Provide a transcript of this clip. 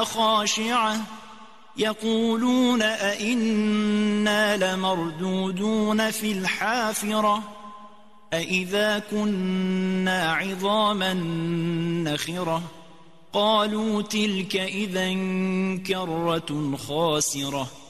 ترهقها خاشعة يقولون أئنا لمردودون في الحافرة أئذا كنا عظاما نخرة قالوا تلك إذا كرة خاسرة